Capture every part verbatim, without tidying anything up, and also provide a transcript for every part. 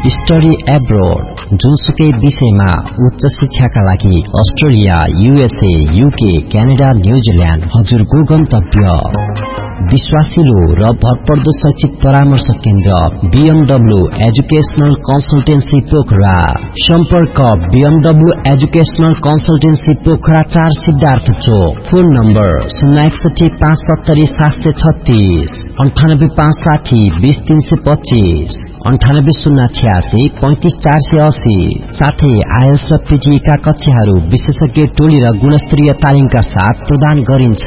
Study abroad, जुनसुकै विषयमा उच्च शिक्षाका लागि Australia, USA, UK, Canada, New Zealand हजुरको गन्तव्य। विश्वासिलो र भरपर्दो शैक्षिक परामर्श केन्द्र बीएमडब्ल्यू एजुकेशनल कन्सल्टेन्सी पोखरा। सम्पर्क बीएमडब्ल्यू एजुकेशनल कन्सल्टेन्सी पोखरा चार सिद्धार्थ चोक। फोन नम्बर शून्य एकसठी पाँच सत्तरी सात सय छत्तीस, अन्ठानब्बे पाँच साठी बीस तीन सय पच्चीस, अन्ठानब्बे शून्य छ्यासी पैंतिस चार सय अस्सी। साथै आइएल्स र पीटीका कक्षाहरू विशेषज्ञ टोली र गुणस्तरीय तालिमका साथ प्रदान गरिन्छ।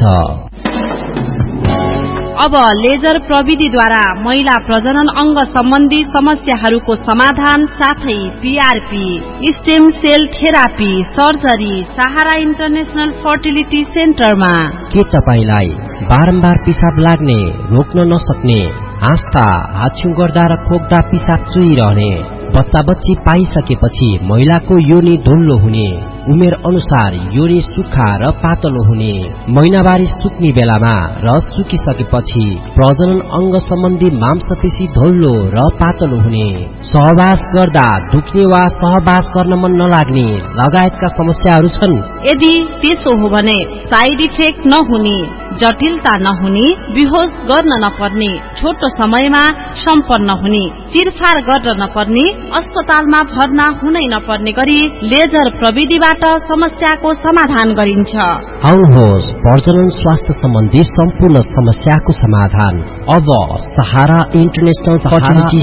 अब लेजर प्रविधिद्वारा महिला प्रजनन अंग सम्बन्धी समस्याहरूको समाधान साथै PRP, stem sale therapy, surgery सहारा इन्टरनेशनल फर्टिलिटी सेन्टरमा। के तपाईलाई बारम्बार पिसाब लाग्ने, रोक्न नसक्ने, हाँस्दा, हाछ्यु गर्दा र खोक्दा पिसाब चुइरहने, बच्चा बच्ची पाइसकेपछि महिलाको योनि धुल्लो हुने, उमेर अनुसार योनि सुक्खा र पातलो हुने, महिनावारी सुक्ने बेलामा र सुकिसकेपछि प्रजनन अंग सम्बन्धी मांसपेशी धुल्लो र पातलो हुने, सहवास गर्दा दुख्ने वा सहवास गर्न मन नलाग्ने लगायतका समस्याहरू छन्। यदि त्यसो हो भने साइड इफेक्ट नहुने, जटिलता नहुने, बेहोस गर्न नपर्ने, छोटो समयमा सम्पन्न हुने, चिरफार गर्न नपर्ने, अस्पतालमा भर्ना हुनै नपर्ने गरी लेजर प्रविधिबाट समस्याको समाधान गरिन्छ। आउनुहोस् प्रजनन स्वास्थ्य सम्बन्धी सम्पूर्ण समस्याको समाधान अब सहारा इन्टरनेशनल फर्टिलिटी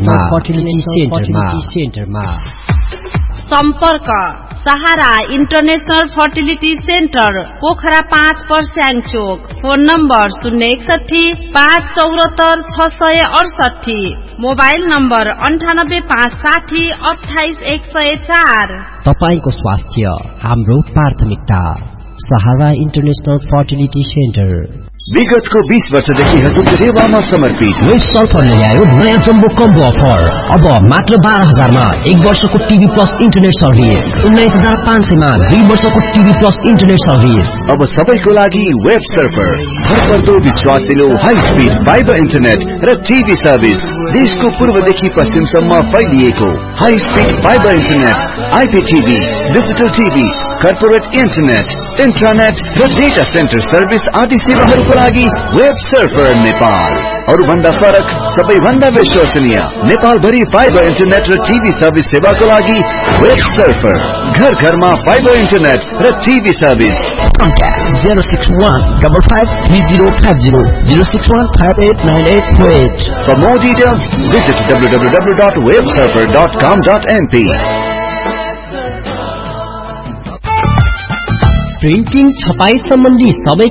सेन्टरमा। सम्पर्क सहारा इन्टरनेशनल फर्टिलिटी सेन्टर, पोखरा पाँच पर्स्याङ चोक। फोन नम्बर शून्य एकसठी पाँच चौरात्तर छ सय अडसठी, मोबाइल नम्बर अन्ठानब्बे पाँच साठी अठाइस एक सय चार। तपाईको स्वास्थ्य हाम्रो प्राथमिकता। सहारा इन्टरनेशनल फर्टिलिटी सेन्टर। विगतको बीस वर्षदेखि हजुरको सेवामा समर्पित वेस्ट सल्फरले ल्यायो नयाँ जम्बो कम्बो अफर। अब मात्र बाह्र हजारमा एक वर्षको टिभी प्लस इन्टरनेट सर्भिस, उन्नाइस हजार पाँच सयमा दुई वर्षको टिभी प्लस इन्टरनेट सर्भिस। अब सबैको लागि वेब सर्फर, भरपर्दो विश्वासिलो हाई स्पिड फाइबर इन्टरनेट र टिभी सर्भिस। देशको पूर्वदेखि पश्चिमसम्म फैलिएको high speed fibre internet, आइपीटिभी, digital TV, corporate internet, इन्ट्रानेट र डेटा सेन्टर सर्भिस आदि सेवाहरूको लागि वेब सर्फर नेपाल। अरूभन्दा फरक, सबैभन्दा विश्वसनीय, नेपालभरि फाइबर इन्टरनेट र टिभी सर्भिस सेवाको लागि वेब सर्फर। घर घरमा फाइबर इन्टरनेट र TV service. Contact zero six one five five three zero five zero zero six one five eight nine eight four eight. For more details, visit w w w dot web surfer dot com dot n p. Printing छपाई सम्बन्धी सबै